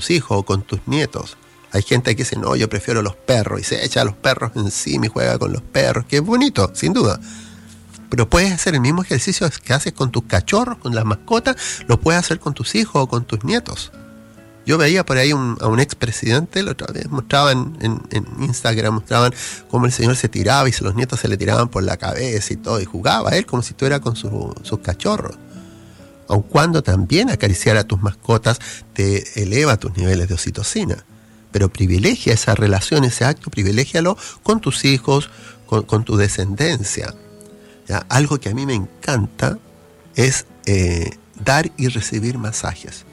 tus hijos o con tus nietos. Hay gente que dice, no, yo prefiero los perros, y se echa a los perros encima y juega con los perros, que es bonito, sin duda. Pero puedes hacer el mismo ejercicio que haces con tus cachorros, con las mascotas, lo puedes hacer con tus hijos o con tus nietos. Yo veía por ahí a un expresidente, la otra vez mostraban en Instagram, mostraban cómo el señor se tiraba y los nietos se le tiraban por la cabeza y todo, y jugaba él como si estuviera con sus cachorros. Aun cuando también acariciar a tus mascotas te eleva tus niveles de oxitocina. Pero privilegia esa relación, ese acto, privilégialo con tus hijos, con tu descendencia. ¿Ya? Algo que a mí me encanta es dar y recibir masajes.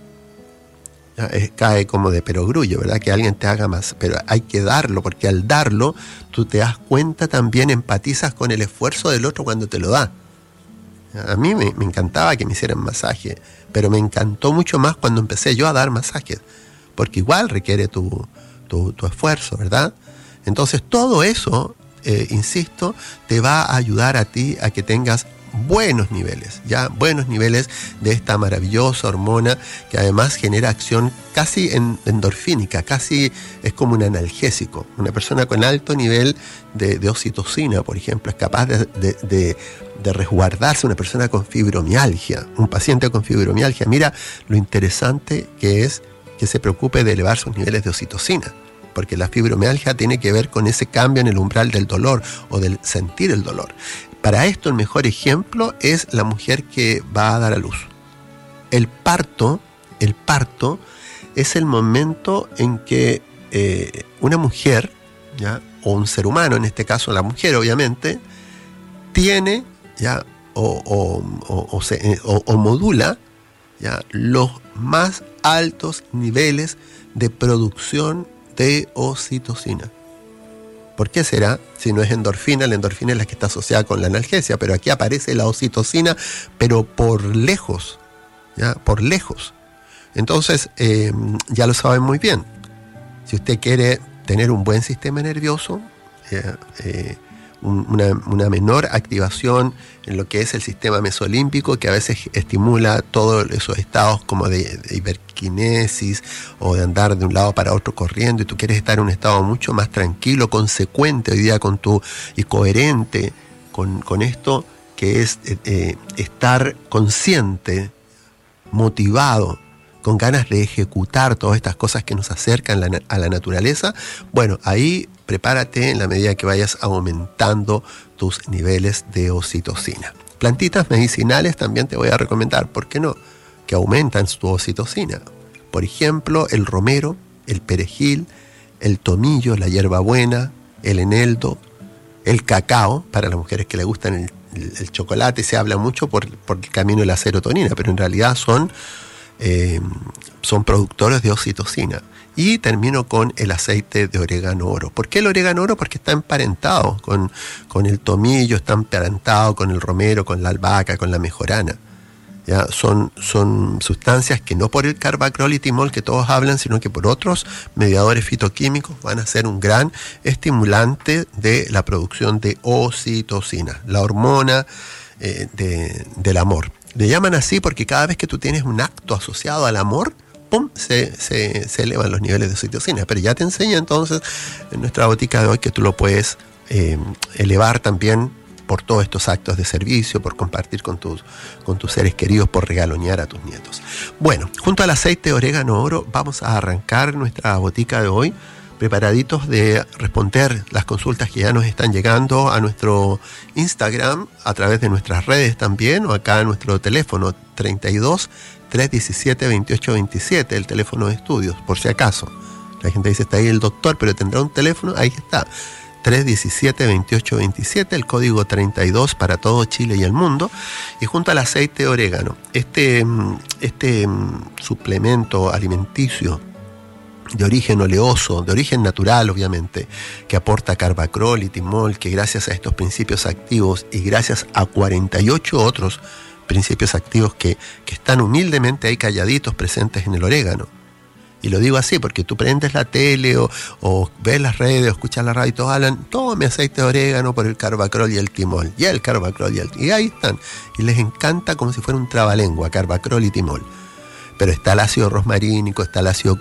Cae como de perogrullo, ¿verdad? Que alguien te haga más, pero hay que darlo, porque al darlo tú te das cuenta también, empatizas con el esfuerzo del otro cuando te lo da. A mí me encantaba que me hicieran masaje, pero me encantó mucho más cuando empecé yo a dar masajes, porque igual requiere tu esfuerzo, ¿verdad? Entonces todo eso, insisto, te va a ayudar a ti a que tengas buenos niveles de esta maravillosa hormona que además genera acción casi endorfínica, casi es como un analgésico. Una persona con alto nivel de oxitocina, por ejemplo, es capaz de resguardarse. Una persona con fibromialgia, un paciente con fibromialgia, mira lo interesante que es que se preocupe de elevar sus niveles de oxitocina, porque la fibromialgia tiene que ver con ese cambio en el umbral del dolor o del sentir el dolor. Para esto el mejor ejemplo es la mujer que va a dar a luz. El parto es el momento en que una mujer, ¿ya? O un ser humano, en este caso la mujer obviamente, tiene, ¿ya? o modula, ¿ya? Los más altos niveles de producción de oxitocina. ¿Por qué será? Si no es endorfina, la endorfina es la que está asociada con la analgesia, pero aquí aparece la oxitocina, pero por lejos, ¿ya? Por lejos. Entonces, ya lo saben muy bien. Si usted quiere tener un buen sistema nervioso, una menor activación en lo que es el sistema mesolímbico, que a veces estimula todos esos estados como de hiperquinesis o de andar de un lado para otro corriendo, y tú quieres estar en un estado mucho más tranquilo, consecuente hoy día y coherente con esto, que es estar consciente, motivado, con ganas de ejecutar todas estas cosas que nos acercan a la naturaleza. Bueno, ahí prepárate en la medida que vayas aumentando tus niveles de oxitocina. Plantitas medicinales también te voy a recomendar, ¿por qué no?, que aumentan tu oxitocina. Por ejemplo, el romero, el perejil, el tomillo, la hierbabuena, el eneldo, el cacao, para las mujeres que le gustan el chocolate, se habla mucho por el camino de la serotonina, pero en realidad son productores de oxitocina. Y termino con el aceite de orégano oro. ¿Por qué el orégano oro? Porque está emparentado con el tomillo, está emparentado con el romero, con la albahaca, con la mejorana. ¿Ya? Son sustancias que no por el carbacrol y timol que todos hablan, sino que por otros mediadores fitoquímicos van a ser un gran estimulante de la producción de oxitocina, la hormona del amor. Le llaman así porque cada vez que tú tienes un acto asociado al amor, ¡pum!, se elevan los niveles de oxitocina. Pero ya te enseña entonces en nuestra botica de hoy que tú lo puedes elevar también por todos estos actos de servicio, por compartir con tus seres queridos, por regalonear a tus nietos. Bueno, junto al aceite de orégano oro vamos a arrancar nuestra botica de hoy, preparaditos de responder las consultas que ya nos están llegando a nuestro Instagram, a través de nuestras redes también, o acá a nuestro teléfono 32 317 2827, el teléfono de estudios, por si acaso. La gente dice, está ahí el doctor, pero tendrá un teléfono, ahí está. 317-2827, el código 32 para todo Chile y el mundo, y junto al aceite de orégano, este suplemento alimenticio de origen oleoso, de origen natural obviamente, que aporta carbacrol y timol, que gracias a estos principios activos y gracias a 48 otros principios activos que están humildemente ahí calladitos presentes en el orégano. Y lo digo así porque tú prendes la tele o ves las redes o escuchas la radio y todos hablan, tome aceite de orégano por el carbacrol y el timol, y el carbacrol y ahí están. Y les encanta como si fuera un trabalengua, carbacrol y timol. Pero está el ácido rosmarínico, está el ácido